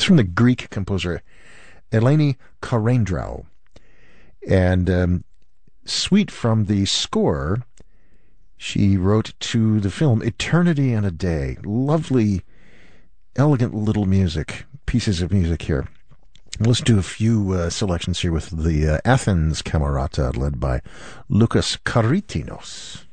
from the Greek composer Eleni Karendrau. And suite from the score she wrote to the film Eternity and a Day. Lovely, elegant little pieces of music here. Let's do a few selections here with the Athens Camerata led by Lucas Karitinos.